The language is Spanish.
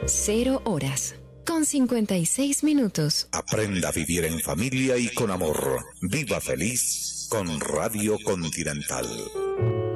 0 horas con 56 minutos. Aprenda a vivir en familia y con amor. Viva feliz con Radio Continental.